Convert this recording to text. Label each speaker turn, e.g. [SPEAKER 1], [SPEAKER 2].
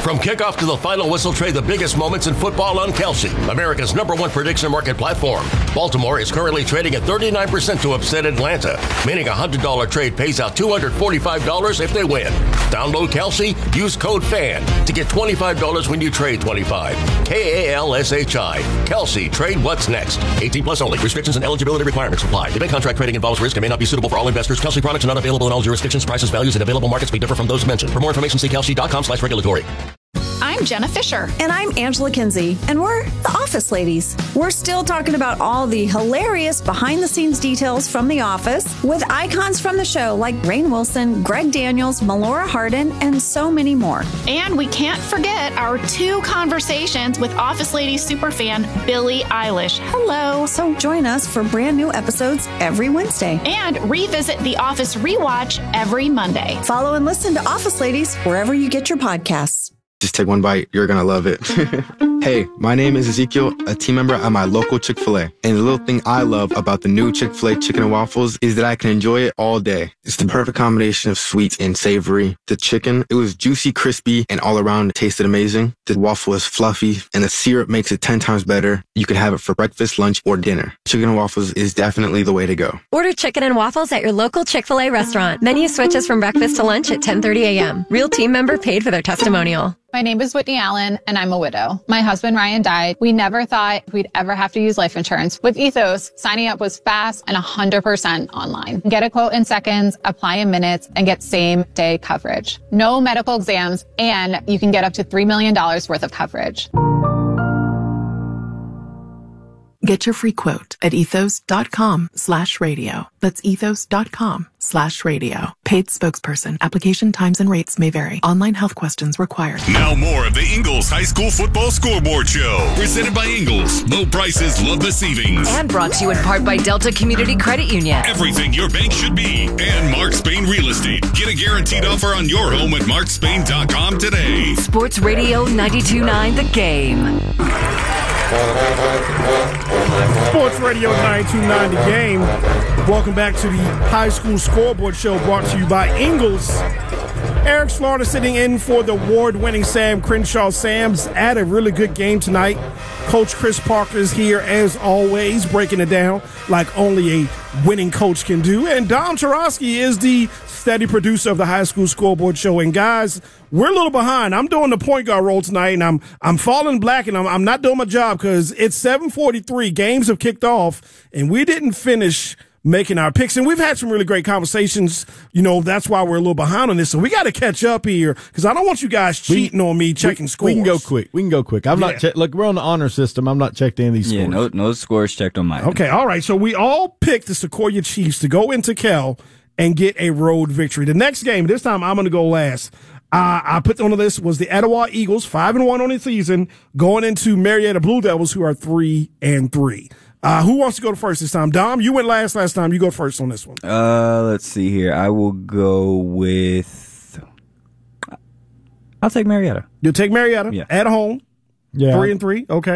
[SPEAKER 1] From kickoff to the final whistle, trade the biggest moments in football on Kelsey, America's #1 prediction market platform. Baltimore is currently trading at 39% to upset Atlanta, meaning a $100 trade pays out $245 if they win. Download Kelsey, use code FAN to get $25 when you trade 25. KALSHI. Kelsey, trade what's next. 18 plus only. Restrictions and eligibility requirements apply. Event contract trading involves risk and may not be suitable for all investors. Kelsey products are not available in all jurisdictions. Prices, values, and available markets may differ from those mentioned. For more information, see kelsey.com/regulatory.
[SPEAKER 2] I'm Jenna Fisher.
[SPEAKER 3] And I'm Angela Kinsey. And we're the Office Ladies. We're still talking about all the hilarious behind-the-scenes details from The Office with icons from the show like Rainn Wilson, Greg Daniels, Melora Hardin, and so many more.
[SPEAKER 2] And we can't forget our 2 conversations with Office Ladies superfan Billie Eilish. Hello.
[SPEAKER 3] So join us for brand new episodes every Wednesday.
[SPEAKER 2] And revisit The Office Rewatch every Monday.
[SPEAKER 3] Follow and listen to Office Ladies wherever you get your podcasts.
[SPEAKER 4] Just take one bite. You're going to love it. Hey, my name is Ezekiel, a team member at my local Chick-fil-A. And the little thing I love about the new Chick-fil-A chicken and waffles is that I can enjoy it all day. It's the perfect combination of sweet and savory. The chicken, it was juicy, crispy, and all around it tasted amazing. The waffle is fluffy, and the syrup makes it 10 times better. You can have it for breakfast, lunch, or dinner. Chicken and waffles is definitely the way to go.
[SPEAKER 5] Order chicken and waffles at your local Chick-fil-A restaurant. Menu switches from breakfast to lunch at 10:30 a.m. Real team member paid for their testimonial.
[SPEAKER 6] My name is Whitney Allen, and I'm a widow. My husband, Ryan, died. We never thought we'd ever have to use life insurance. With Ethos, signing up was fast and 100% online. Get a quote in seconds, apply in minutes, and get same-day coverage. No medical exams, and you can get up to $3 million worth of coverage.
[SPEAKER 7] Get your free quote at ethos.com/radio. That's ethos.com/radio. Paid spokesperson. Application times and rates may vary. Online health questions required.
[SPEAKER 8] Now more of the Ingles High School Football Scoreboard Show. Presented by Ingles. Low prices, low the savings.
[SPEAKER 9] And brought to you in part by Delta Community Credit Union.
[SPEAKER 8] Everything your bank should be. And Mark Spain Real Estate. Get a guaranteed offer on your home at markspain.com today.
[SPEAKER 9] Sports Radio 92.9 The Game.
[SPEAKER 10] Sports Radio 92.9 The Game. Welcome back to the High School Scoreboard Show brought to you by Ingles. Eric Slaughter sitting in for the award-winning Sam Crenshaw. Sam's had a really good game tonight. Coach Chris Parker is here, as always, breaking it down like only a winning coach can do. And Dom Chorosky is the steady producer of the High School Scoreboard Show. And, guys, we're a little behind. I'm doing the point guard role tonight, and I'm falling black, and I'm not doing my job because it's 7:43. Games have kicked off, and we didn't finish making our picks. And we've had some really great conversations. You know, that's why we're a little behind on this. So we got to catch up here because I don't want you guys cheating on me checking scores.
[SPEAKER 11] We can go quick. I'm not look, we're on the honor system. I'm not checked any of these scores.
[SPEAKER 12] Yeah, no scores checked on mine.
[SPEAKER 10] Okay, all right. So we all picked the Sequoia Chiefs to go into Cal and get a road victory. The next game, this time I'm going to go last. I put on the list was the Etowah Eagles, 5-1 on the season, going into Marietta Blue Devils, who are 3-3. Who wants to go first this time? Dom, you went last time. You go first on this one.
[SPEAKER 12] Let's see here. I will go with. I'll take Marietta.
[SPEAKER 10] You'll take Marietta?
[SPEAKER 12] Yeah.
[SPEAKER 10] At home?
[SPEAKER 11] Yeah.
[SPEAKER 10] 3-3. Okay.